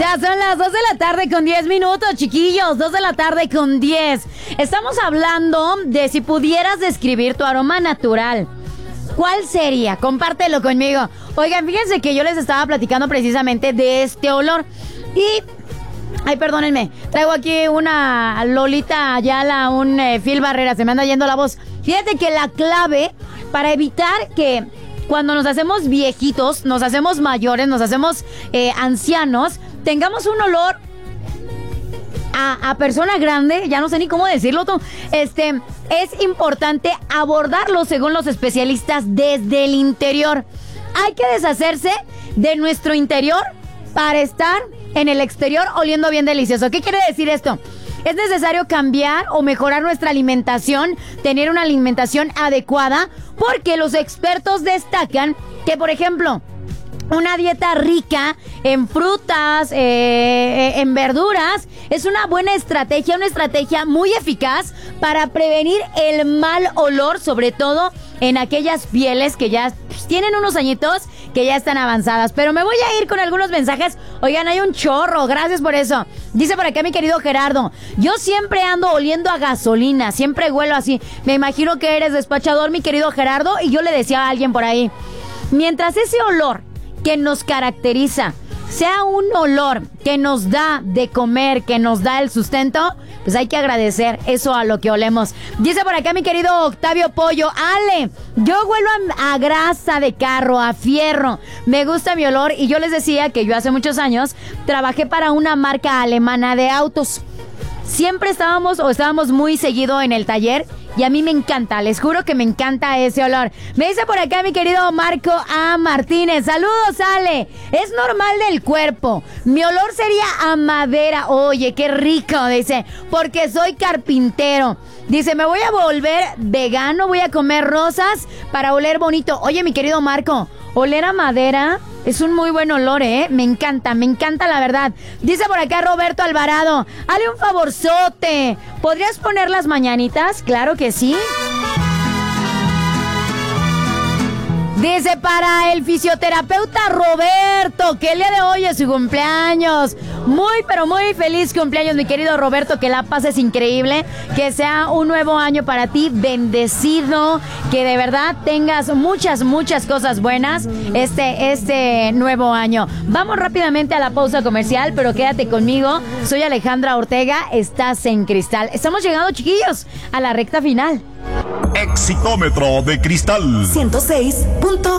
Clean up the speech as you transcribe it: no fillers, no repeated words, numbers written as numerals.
Ya son las 2 de la tarde con 10 minutos, chiquillos. 2 de la tarde con 10. Estamos hablando de si pudieras describir tu aroma natural. ¿Cuál sería? Compártelo conmigo. Oigan, fíjense que yo les estaba platicando precisamente de este olor. Y... ay, perdónenme. Traigo aquí una Lolita Ayala, un Phil Barrera. Se me anda yendo la voz. Fíjate que la clave para evitar que cuando nos hacemos viejitos, nos hacemos mayores, nos hacemos ancianos, tengamos un olor a persona grande, ya no sé ni cómo decirlo, es importante abordarlo según los especialistas desde el interior. Hay que deshacerse de nuestro interior para estar en el exterior oliendo bien delicioso. ¿Qué quiere decir esto? Es necesario cambiar o mejorar nuestra alimentación, tener una alimentación adecuada, porque los expertos destacan que, por ejemplo, una dieta rica en frutas, en verduras, es una buena estrategia, una estrategia muy eficaz para prevenir el mal olor, sobre todo en aquellas pieles que ya tienen unos añitos, que ya están avanzadas. Pero me voy a ir con algunos mensajes. Oigan, hay un chorro, gracias por eso. Dice por acá mi querido Gerardo: yo siempre ando oliendo a gasolina, siempre huelo así. Me imagino que eres despachador, mi querido Gerardo. Y yo le decía a alguien por ahí, mientras ese olor que nos caracteriza sea un olor que nos da de comer, que nos da el sustento, pues hay que agradecer eso a lo que olemos. Dice por acá mi querido Octavio Pollo: Ale, yo huelo a grasa de carro, a fierro. Me gusta mi olor. Y yo les decía que yo hace muchos años trabajé para una marca alemana de autos. Siempre estábamos muy seguido en el taller. Y a mí me encanta, les juro que me encanta ese olor. Me dice por acá mi querido Marco A. Martínez: saludos, Ale. Es normal del cuerpo. Mi olor sería a madera. Oye, qué rico, dice, porque soy carpintero. Dice, me voy a volver vegano, voy a comer rosas para oler bonito. Oye, mi querido Marco, oler a madera es un muy buen olor, ¿eh? Me encanta la verdad. Dice por acá Roberto Alvarado: hazle un favorzote, ¿podrías poner las mañanitas? Claro que sí. Dice para el fisioterapeuta Roberto que el día de hoy es su cumpleaños. Muy, pero muy feliz cumpleaños, mi querido Roberto. Que la pases increíble. Que sea un nuevo año para ti bendecido. Que de verdad tengas muchas cosas buenas este nuevo año. Vamos rápidamente a la pausa comercial, pero quédate conmigo. Soy Alejandra Ortega. Estás en Cristal. Estamos llegando, chiquillos, a la recta final. Exitómetro de Cristal 106.1